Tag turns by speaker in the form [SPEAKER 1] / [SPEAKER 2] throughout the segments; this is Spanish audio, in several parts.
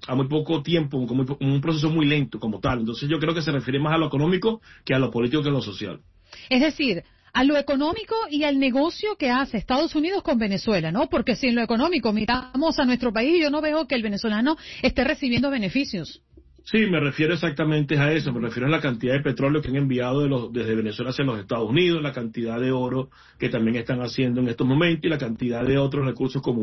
[SPEAKER 1] a muy poco tiempo, como un proceso muy lento como tal. Entonces yo creo que se refiere más a lo económico que a lo político que a lo social.
[SPEAKER 2] Es decir, a lo económico y al negocio que hace Estados Unidos con Venezuela, ¿no? Porque si en lo económico miramos a nuestro país, yo no veo que el venezolano esté recibiendo beneficios.
[SPEAKER 1] Sí, me refiero exactamente a eso, me refiero a la cantidad de petróleo que han enviado desde Venezuela hacia los Estados Unidos, la cantidad de oro que también están haciendo en estos momentos y la cantidad de otros recursos como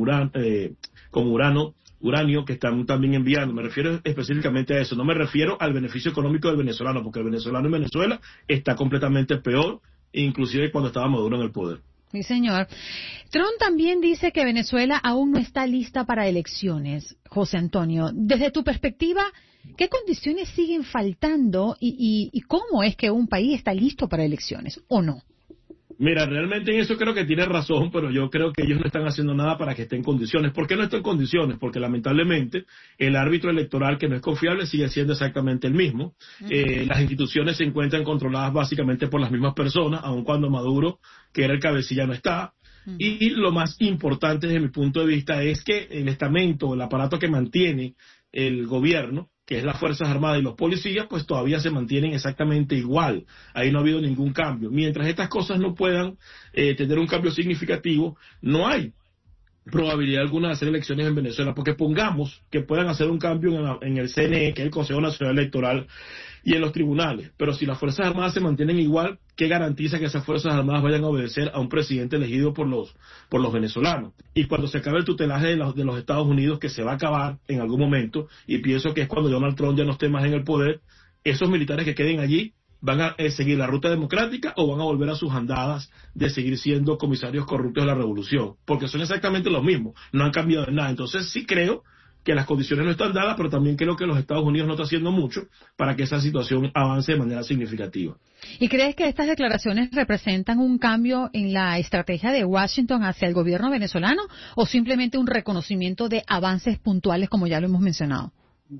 [SPEAKER 1] uranio que están también enviando. Me refiero específicamente a eso, no me refiero al beneficio económico del venezolano, porque el venezolano en Venezuela está completamente peor, inclusive cuando estaba Maduro en el poder.
[SPEAKER 2] Sí, señor. Trump también dice que Venezuela aún no está lista para elecciones. José Antonio, desde tu perspectiva, ¿qué condiciones siguen faltando y cómo es que un país está listo para elecciones o no?
[SPEAKER 1] Mira, realmente en eso creo que tiene razón, pero yo creo que ellos no están haciendo nada para que esté en condiciones. ¿Por qué no está en condiciones? Porque lamentablemente el árbitro electoral que no es confiable sigue siendo exactamente el mismo. Las instituciones se encuentran controladas básicamente por las mismas personas, aun cuando Maduro, que era el cabecilla, no está. Y lo más importante desde mi punto de vista es que el estamento, el aparato que mantiene el gobierno, que es las Fuerzas Armadas y los policías, pues todavía se mantienen exactamente igual. Ahí no ha habido ningún cambio. Mientras estas cosas no puedan tener un cambio significativo, no hay probabilidad alguna de hacer elecciones en Venezuela, porque pongamos que puedan hacer un cambio en el CNE, que es el Consejo Nacional Electoral, y en los tribunales, pero si las Fuerzas Armadas se mantienen igual, ¿qué garantiza que esas Fuerzas Armadas vayan a obedecer a un presidente elegido por los venezolanos? Y cuando se acabe el tutelaje de los Estados Unidos, que se va a acabar en algún momento, y pienso que es cuando Donald Trump ya no esté más en el poder, esos militares que queden allí van a seguir la ruta democrática o van a volver a sus andadas de seguir siendo comisarios corruptos de la revolución, porque son exactamente los mismos, no han cambiado en nada. Entonces sí creo que las condiciones no están dadas, pero también creo que los Estados Unidos no está haciendo mucho para que esa situación avance de manera significativa.
[SPEAKER 2] ¿Y crees que estas declaraciones representan un cambio en la estrategia de Washington hacia el gobierno venezolano o simplemente un reconocimiento de avances puntuales como ya lo hemos mencionado?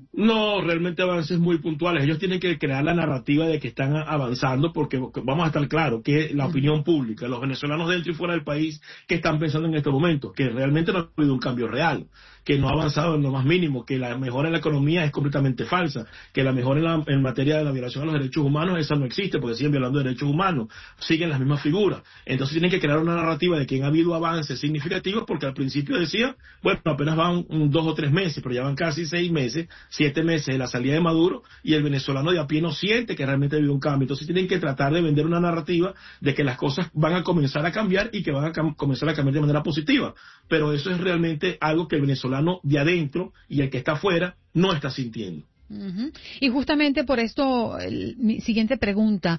[SPEAKER 1] No, realmente avances muy puntuales. Ellos tienen que crear la narrativa de que están avanzando, porque vamos a estar claros que la opinión pública, los venezolanos dentro y fuera del país, que están pensando en estos momentos, que realmente no ha habido un cambio real, que no ha avanzado en lo más mínimo, que la mejora en la economía es completamente falsa, que la mejora en materia de la violación de los derechos humanos, esa no existe, porque siguen violando derechos humanos, siguen las mismas figuras. Entonces tienen que crear una narrativa de que ha habido avances significativos, porque al principio decía, bueno, apenas van 2 o 3 meses, pero ya van casi 6 meses, 7 meses de la salida de Maduro, y el venezolano de a pie no siente que realmente ha habido un cambio. Entonces tienen que tratar de vender una narrativa de que las cosas van a comenzar a cambiar y que van a comenzar a cambiar de manera positiva. Pero eso es realmente algo que el venezolano de adentro y el que está afuera no está sintiendo.
[SPEAKER 2] Y justamente por esto, mi siguiente pregunta,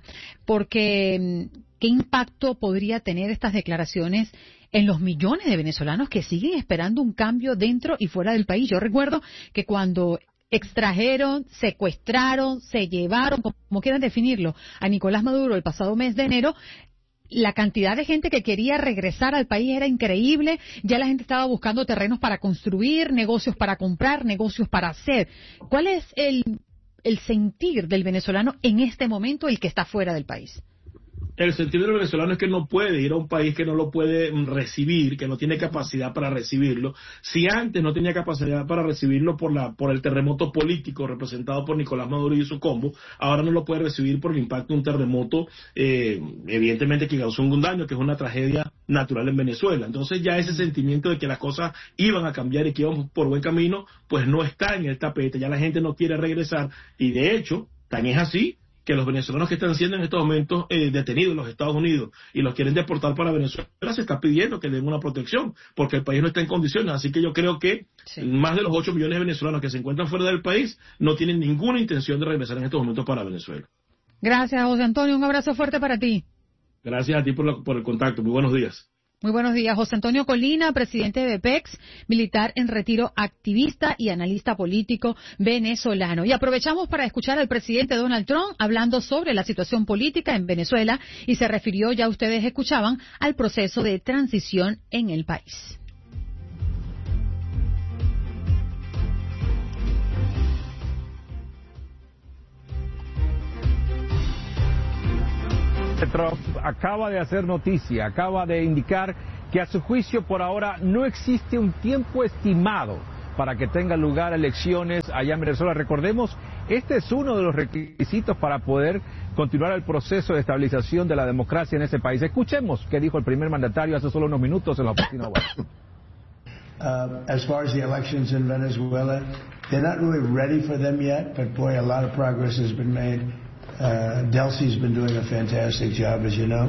[SPEAKER 2] porque ¿qué impacto podría tener estas declaraciones en los millones de venezolanos que siguen esperando un cambio dentro y fuera del país? Yo recuerdo que cuando extrajeron, secuestraron, se llevaron, como quieran definirlo, a Nicolás Maduro el pasado mes de enero, la cantidad de gente que quería regresar al país era increíble. Ya la gente estaba buscando terrenos para construir, negocios para comprar, negocios para hacer. ¿Cuál es el sentir del venezolano en este momento, el que está fuera del país?
[SPEAKER 1] El sentido del venezolano es que no puede ir a un país que no lo puede recibir, que no tiene capacidad para recibirlo. Si antes no tenía capacidad para recibirlo por el terremoto político representado por Nicolás Maduro y su combo, ahora no lo puede recibir por el impacto de un terremoto, evidentemente que causó un daño, que es una tragedia natural en Venezuela. Entonces ya ese sentimiento de que las cosas iban a cambiar y que íbamos por buen camino, pues no está en el tapete. Ya la gente no quiere regresar y de hecho, tan es así que los venezolanos que están siendo en estos momentos detenidos en los Estados Unidos y los quieren deportar para Venezuela, se está pidiendo que le den una protección, porque el país no está en condiciones. Así que yo creo que más de los 8 millones de venezolanos que se encuentran fuera del país no tienen ninguna intención de regresar en estos momentos para Venezuela.
[SPEAKER 2] Gracias, José Antonio. Un abrazo fuerte para ti.
[SPEAKER 1] Gracias a ti por el contacto. Muy buenos días.
[SPEAKER 2] Muy buenos días. José Antonio Colina, presidente de BEPEX, militar en retiro, activista y analista político venezolano. Y aprovechamos para escuchar al presidente Donald Trump hablando sobre la situación política en Venezuela y se refirió, ya ustedes escuchaban, al proceso de transición en el país.
[SPEAKER 3] Trump acaba de hacer noticia, acaba de indicar que a su juicio por ahora no existe un tiempo estimado para que tengan lugar elecciones allá en Venezuela. Recordemos, este es uno de los requisitos para poder continuar el proceso de estabilización de la democracia en ese país. Escuchemos qué dijo el primer mandatario hace solo unos minutos en la oficina Oval.
[SPEAKER 4] As far as the elections in Venezuela, they're not really ready for them yet, but boy, a lot of progress has been made. Delcy's been doing a fantastic job, as you know.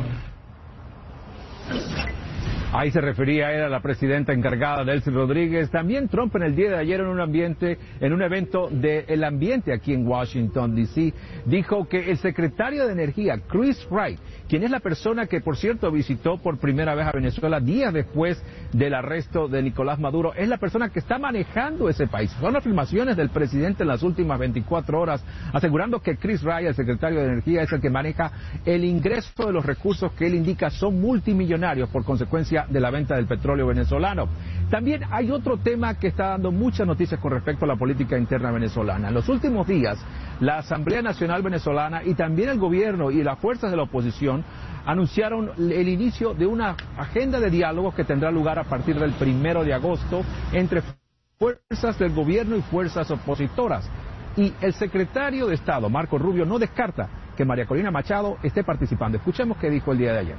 [SPEAKER 3] Ahí se refería él a la presidenta encargada, Delcy Rodríguez. También Trump en el día de ayer en un evento del ambiente aquí en Washington, D.C., dijo que el secretario de Energía, Chris Wright, quien es la persona que, por cierto, visitó por primera vez a Venezuela días después del arresto de Nicolás Maduro, es la persona que está manejando ese país. Son afirmaciones del presidente en las últimas 24 horas, asegurando que Chris Wright, el secretario de Energía, es el que maneja el ingreso de los recursos que él indica son multimillonarios por consecuencia de la venta del petróleo venezolano. También hay otro tema que está dando muchas noticias con respecto a la política interna venezolana. En los últimos días, la Asamblea Nacional Venezolana y también el gobierno y las fuerzas de la oposición anunciaron el inicio de una agenda de diálogos que tendrá lugar a partir del 1 de agosto entre fuerzas del gobierno y fuerzas opositoras. Y el secretario de Estado, Marco Rubio, no descarta que María Corina Machado esté participando. Escuchemos qué dijo el día de ayer.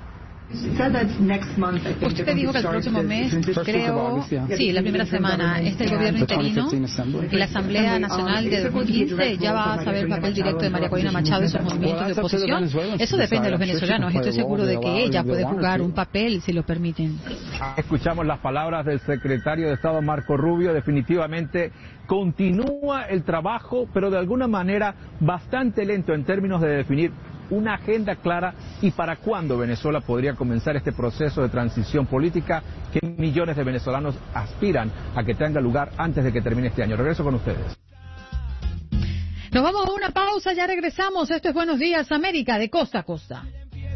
[SPEAKER 2] Usted dijo que el próximo mes, creo, sí, la primera semana, el gobierno interino y la Asamblea Nacional de 2015 ya va a saber el papel directo de María Corina Machado y sus movimientos de oposición. Eso depende de los venezolanos y estoy seguro de que ella puede jugar un papel si lo permiten.
[SPEAKER 3] Escuchamos las palabras del secretario de Estado Marco Rubio. Definitivamente continúa el trabajo, pero de alguna manera bastante lento en términos de definir una agenda clara y para cuándo Venezuela podría comenzar este proceso de transición política que millones de venezolanos aspiran a que tenga lugar antes de que termine este año. Regreso con ustedes.
[SPEAKER 2] Nos vamos a una pausa, ya regresamos. Esto es Buenos Días América, de costa a costa.